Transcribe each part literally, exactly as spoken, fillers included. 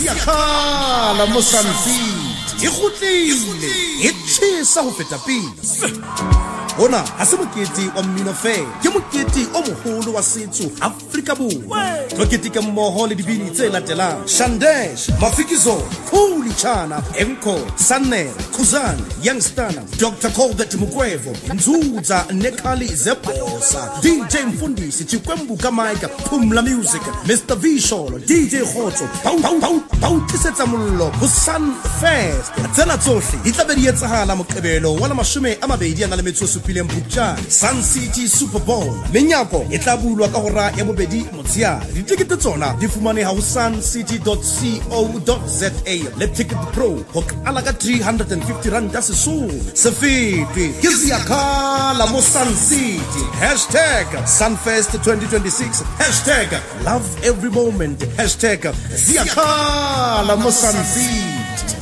Siyakhala mo Sun City. E kgutlile, e tjhesa ho feta pele. Ona ha se mokete wa mmino fela, ke mokete o moholo wa setso Afrika Borwa. Tlo keteka mmoho le dibini tse latelang: Shandesh, Mafikizo, Khuli Chana, Enko, Sanel, Kuzan, Youngstana, Doctor Colbert Mugwevo, Nzuza Nekali Zebosa, D J Mfundisi Chikwembu Kamaika, Pumla Music, Mister Visholo, D J Khotso, Pau Pau Pau Pau Tisetsa Mollo, Sun Fest. Tsena tsohle di tla be di etsahala Moqebelo wa mashome a mabedi a na le metso supileng Phupjane. Sun City Super Bowl menyako e tla bulwa ka hora ya bobedi motsheare. Ditikete tsona di fumaneha ho suncity dot co dot za le Ticket Pro ho qala ka three hundred fifty rand ka sesolo se fete. Ke Siyakhala mo Sun City. Hashtag Sunfest twenty twenty-six, hashtag love every moment, hashtag Siyakhala mo Sun City.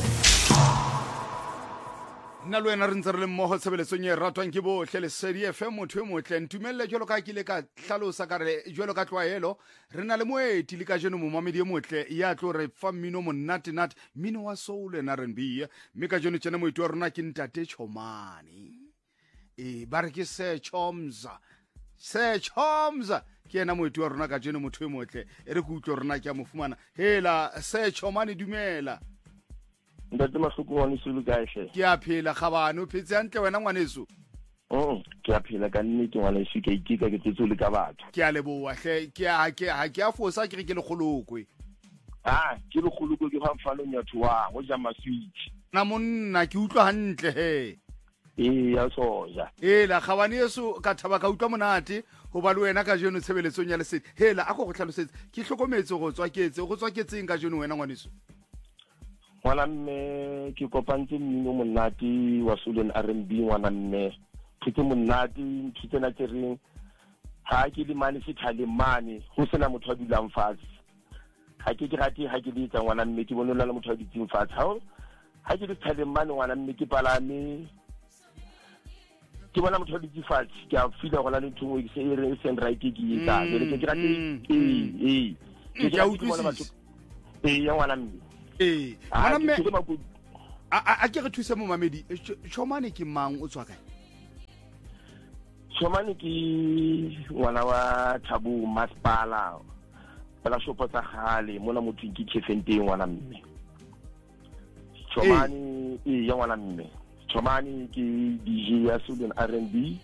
nna le wena re ntse re le mmogo tshebeletsong e ratwang ke botlhe Lesedi F M motho e motle ntumelle jalo ka kile ka tlhalosa ka re jalo ka tlwaelo re na le moeti le ka jeno momamedi e motle ya tlo re fa mmino monate nat mmino wa soul and R and B mme ka jeno tsena moeti wa rona ke Ntate Chomane e ba re ke se Chomza se Chomza ke ena moeti wa rona ka jeno motho e motle e re go utlo rona ke a mofumana hela se Chomane dumela Ntate Masoko wa Nisulu kahle. Ke a phela khabane o phetse hantle wena ngwaneso. Oh, ke a phela ka nnete ngwaneso ke ikika ke tsetso le ka batho. Ke a leboa hle ke a ke a ke a fosa ke re ke le kgolokwe. Ah, ke le kgolokwe ke ga mfalo nyatho wa go ja maswitch. Na monna ke utlwa hantle he. Eh ya soja. Eh la khabane yeso ka thaba ka utlwa monate ho ba le wena ka jeno tshebeletsong ya Lesedi. Hela a go go tlhalosetse ke hlokometse go tswa ketse go tswa ketseng ka jeno wena ngwaneso. Ngwana mme ke kopantse mmino monate wa soul and R and B ngwana mme ke ke monate ntse na tsereng ha ke le mane se thale mane ho sena motho a dulang fatshe ha ke ke rate ha ke le tsa ngwana mme ke bonola le motho a ditseng fatshe ha ha ke le thale mane ngwana mme ke palame ke bona motho a ditseng fatshe ke a fila go la le ntho e se e re send right ke ke tsa le ke rate eh eh ke ja utlwisisa batho eh ya ngwana mme Eh, mana me a a ke re thuse mo mamedi Chomane ke mang o tswa kae? Chomane ke ngwana wa Thabo Masipala bala shopo tsa gale mona motho ke Khefente ngwana mme Chomane e ya ngwana mme Chomane ke D J ya soul and R and B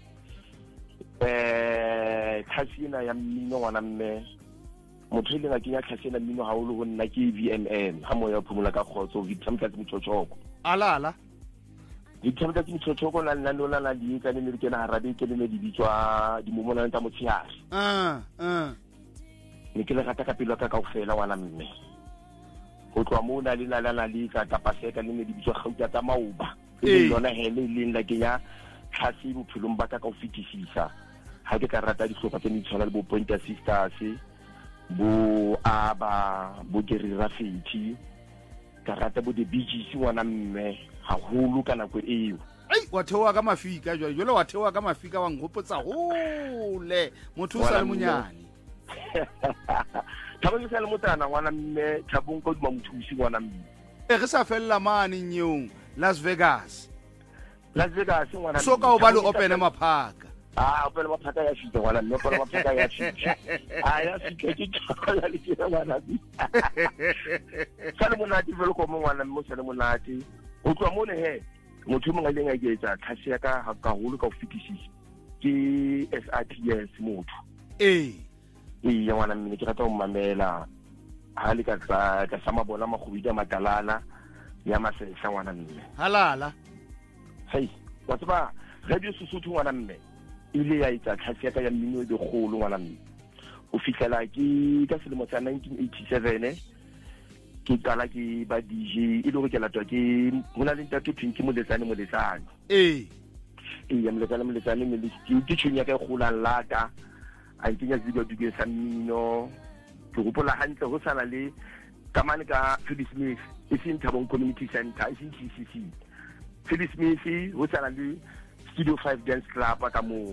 eh khasina ya mmino ngwana mme motho le ga ke ya khasena mmino ha o le go nna ke V M M ha mo ya phumula ka khotso Victor Mtlatsi Mtshotshoko ala ala Victor Mtlatsi Mtshotshoko la nna lola la di ka le le ke na harabe ke le ne di bitswa di momona tsa motshiare ah ah ne ke le gata ka pelo ka kaofela wana mme go tloa mo na le la la le ka tapaseka le ne di bitswa gauta tsa mauba e lona hele le nna ke ya khasi bophelong ba ka ka o fitisisa ha ke ka rata di hlopa tse di tshwana le bo Pointer Sisters bo aba bo Gary Rafiki ka rata bo the B G C wana mme haholo kana go eo ai wa thewa ka mafika jwa jole wa thewa ka mafika wa ngopotsa hole motho sa le monyane Thabo ke sa le motana wana mme Thabong ko duma mothusi wana mme e re sa fella mane nyong Las Vegas Las Vegas ngwana so ka o ba le open maphaka ah open maphaka ya fita ngwana mme open maphaka ya fita ah ya fita ke tsala le ke ngwana sa le monate velo ko ngwana mme sa le monate o tswa mo le he motho mo ngaleng a ke etsa tlhase ya ka ka holo ka o fitisisa ke S R T S motho eh e ya ngwana mme ke rata o mamela ha le ka tsa ka sama bona magobidi a matalala ya masehla ngwana mme halala hey wa tsaba radio Sesotho ngwana mme ile ya itsa tlhase ya ka ya mmino de golo ngwana mme o fitlela ke ka selemo sa nineteen eighty-seven ke tsala ke ba D J ile go ke latwa ke mona le ntate Pinky Moletsane Moletsane eh e ya Moletsane Moletsane me le ke tshunya ka gola lata a ntenya video di sa mmino ke gopola hantle go sana le kamane ka Philip Smith e seng Thabong Community Center e seng C C C Philip Smith go sana le Studio five Dance Club ka mo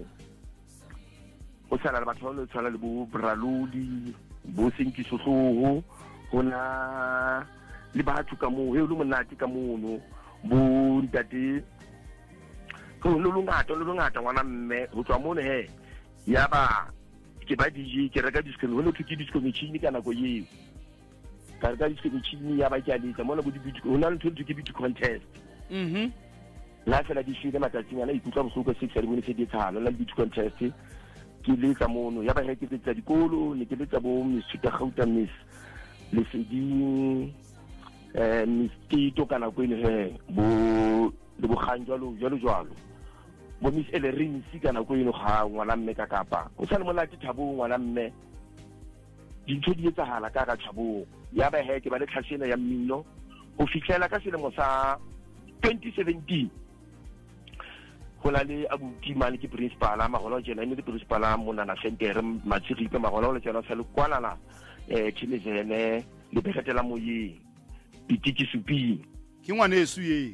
o sana le batho le tsala le bo Braludi bo Senki Sotloho hona le batho ka moo he le monate ka mono bo ntate go lo lo ngata lo ngata ngwana mme go tswa mone he ya ba ke ba D J ke reka disco ho no ke disco machine kana go yeo ka reka disco machine ya ba ke a letsa mona bo di ho na le ntho ke beauty contest mhm la fela di shile matsatsing ana ikutla bosuka six ya bone se di tsalo la beauty contest ke letsa mono ya ba he ke tsa dikolo ne ke letsa bo Miss Gauta Miss le se di eh Miss Tito kana go ile he bo le bo ganjalo jalo jalo bo Miss Ellerin si kana go ile ga ngwana mme ka kapa o sa le molati Thabo ngwana mme dintho di etsahala ka ka Thabo ya ba he ke ba le tlhashena ya mmino o fitlela ka selemo sa twenty seventeen go la le abuti mane ke principal a magolo jena ene le principal a mona na center matsiripe magolo le tsena sa le kwala la eh Tshimezene le beketela moyi pitiki supi ke ngwane esu ye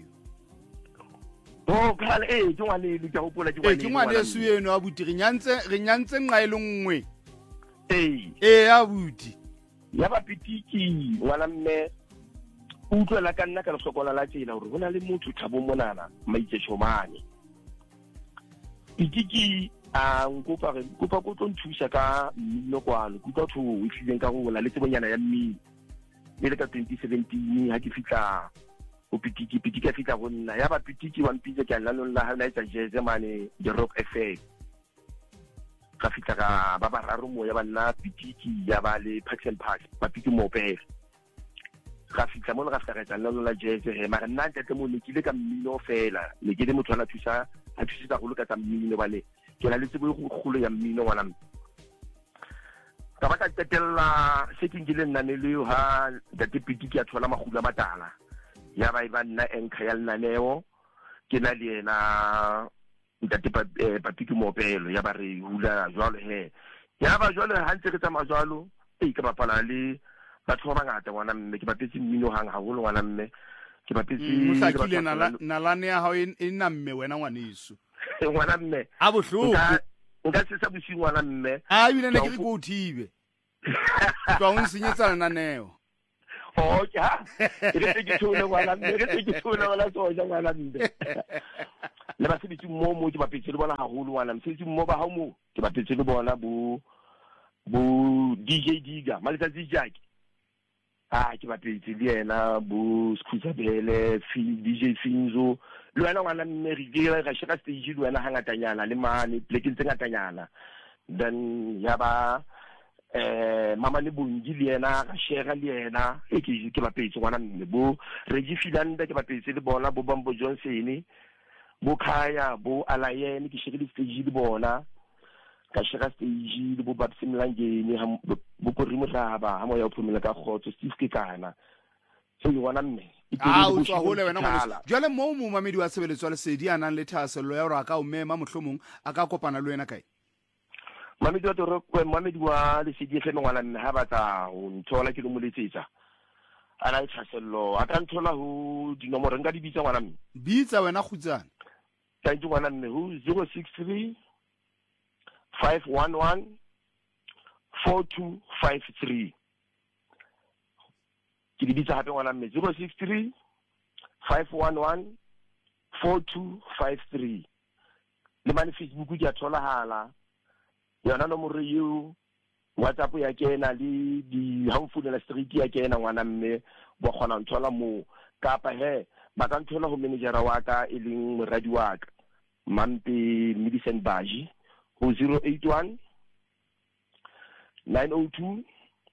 oh khala eh ke ngwane le tsa gopola ke ngwane eh ke ngwane esu ye no abuti re nyantse re nyantse nqa ile nngwe eh eh abuti ya ba pitiki ngwana mme utlwela ka nna ka sokola la tsela hore hona le motho Thabo monana maitse shomane pitiki a nkopa re kopa go tlo nthusa ka mmino kwano go tlo thu o tlileng ka go la le tsebonyana ya mmino le ka twenty seventeen ha ke fitla o pitiki pitiki a fitla go nna ya ba pitiki wa mpitse ke nna la ha na etsa jazz mane the rock F M ka fitla ka ba ba raro mo ya ba nna pitiki ya ba le Parks and Parks ba pitiki mo pele ka fitla mo le ka fitla ka etsa la jazz he mara nna ntete mo le kile ka mmino fela le ke le motho ana thusa a thusa go le ka tsa mmino ba le ke la le tsebo go kholo ya mmino ngwana ka ba ka tetella se ke ngile nna ne le ha date pitiki a thola magula matala ya ba iba nna enka ya lenaneo ke na le ena date papiki mopelo ya ba re hula jwalo he ya ba jwalo ha ntse ke tsa majwalo e ka bapala le batho ba ngata ngwana mme ke bapetse mmino hang haholo ngwana mme ke bapetse musakile na nalane ya hao e nna mme wena ngwaneso ngwana mme a bohloko nka se sa busi ngwana mme a bile ne ke go thibe twa o nsenyetsa lenaneo o ja re ke tshone ngwana mme re ke tshone wala soja ngwana mme le ba se bitse mo mo ke bapetse le bona haholo ngwana mme se mo ba ha mo ke bapetse le bona bo bo D J Diga maleta Dijaki ah ke bapetse le yena bo Skuzabele D J Finzo le wena ngwana mme re dira ga shaka stage le wena hangatanyana le mane plekeng tse ngatanyana then ya ba eh mama le bongi le yena ga shega le yena e ke ke bapetse ngwana mme bo Reggie Filanda ke bapetse le bona bo Bambo Johnson bo Khaya bo Alayeni ke shege le stage le bona ka shega stage le bo Babsi Mlangeni bo Korimo Tlaba ha mo ya phumela ka khotso Steve Kekana so ngwana mme a o tswa hole wena ngwana jwale mo mo mamedi wa sebeletswa le sedi a nang le thasello ya hore a ka o mema mohlomong a ka kopana le wena kae mamedi wa toro kwa mamedi wa le sedi fe ngwana mme ha batla o nthola ke lo moletsetsa ana le thasello a ka nthola ho dinomoro nka di bitsa ngwana mme bitsa wena khutsana ka ntse ngwana mme ho zero six three five one one four two five three ke di bitsa hape ngwana mme zero six three five one one four two five three le mane Facebook ke a tholahala yona nomoro eo WhatsApp ya kena le di hamfula street ya kena ngwana mme bo khona nthola mo kapa he ba ka nthola ho manager wa ka e leng moradi wa ka Mampe Medicine Baji ho zero eight one nine oh two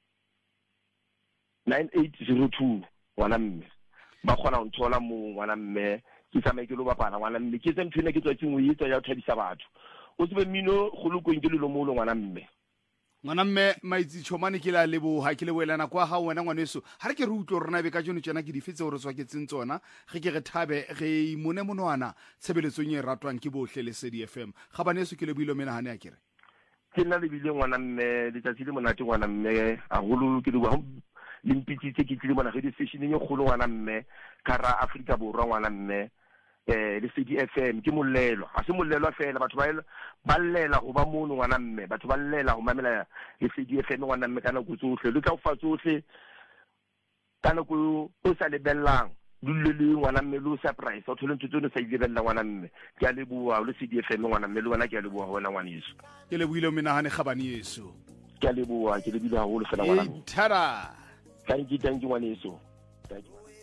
nine eight zero two ngwana mme ba khona nthola mo ngwana mme ke tsamaye ke lo bapala ngwana mme ke tse mthene ke tswa tsengwe e tswa ya thadisa batho o tsebe mino khuluko nke le lo mo lo ngwana mme ngwana mme maitsi chomane ke la lebo ha ke le boelana kwa ha wena ngwaneso ha re ke re utlo rena be ka jeno tsena ke difetse hore tswa ke tsentsona ge ke re thabe ge mone monwana tshebeletsong e ratwang ke bohle le C D F M ga baneso ke le builo mena hane a kere ke nna le bile ngwana mme le tsatsi le monate ngwana mme a holo ke le wa le mpitsitse ke tlile bona ge di station e kholo ngwana mme ka ra Afrika borwa ngwana mme eh le C D F M ke mollelo a se mollelo fela batho ba ba llela go ba mono ngwana mme batho ba llela go mamela le C D F M ngwana mme kana go tsohle le tla o fa tsohle ka ka nako o sa lebellang dule le ngwana mme lo surprise o thole ntse tsone sa idirela ngwana mme ke a leboa le C D F M ngwana mme le wena ke a leboa wena ngwana yeso ke leboile menahane khabane yeso ke a leboa ke lebile haholo fela ngwana mme thara thank you thank you ngwana yeso thank you